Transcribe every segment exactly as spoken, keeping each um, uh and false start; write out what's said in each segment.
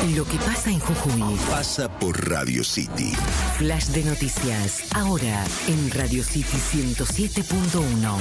Lo que pasa en Jujuy pasa por Radio City. Flash de noticias, ahora en Radio City ciento siete punto uno.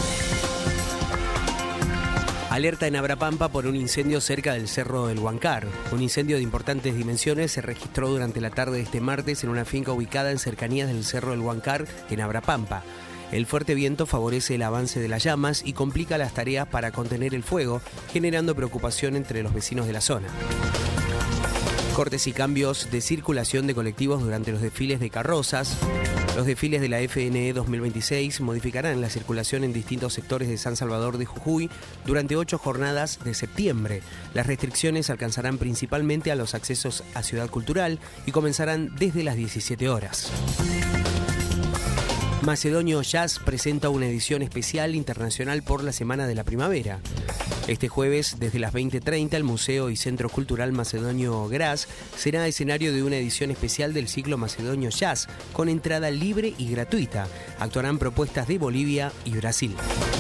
Alerta en Abrapampa por un incendio cerca del Cerro del Huancar. Un incendio de importantes dimensiones se registró durante la tarde de este martes en una finca ubicada en cercanías del Cerro del Huancar, en Abrapampa. El fuerte viento favorece el avance de las llamas y complica las tareas para contener el fuego, generando preocupación entre los vecinos de la zona. Cortes y cambios de circulación de colectivos durante los desfiles de carrozas. Los desfiles de la F N E dos mil veintiséis modificarán la circulación en distintos sectores de San Salvador de Jujuy durante ocho jornadas de septiembre. Las restricciones alcanzarán principalmente a los accesos a Ciudad Cultural y comenzarán desde las diecisiete horas. Macedonio Jazz presenta una edición especial internacional por la Semana de la Primavera. Este jueves, desde las veinte treinta, el Museo y Centro Cultural Macedonio Graz será escenario de una edición especial del ciclo Macedonio Jazz, con entrada libre y gratuita. Actuarán propuestas de Bolivia y Brasil.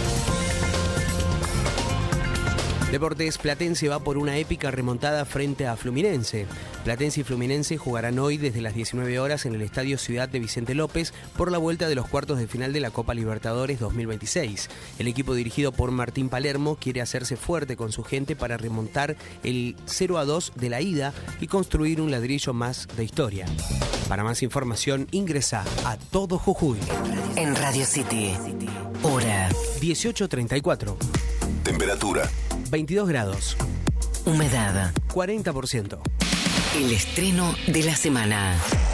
Deportes, Platense va por una épica remontada frente a Fluminense. Platense y Fluminense jugarán hoy desde las diecinueve horas en el Estadio Ciudad de Vicente López por la vuelta de los cuartos de final de la Copa Libertadores dos mil veintiséis. El equipo dirigido por Martín Palermo quiere hacerse fuerte con su gente para remontar el cero a dos de la ida y construir un ladrillo más de historia. Para más información, ingresa a Todo Jujuy. En Radio City, hora dieciocho treinta y cuatro. Temperatura veintidós grados. Humedad cuarenta por ciento. El estreno de la semana.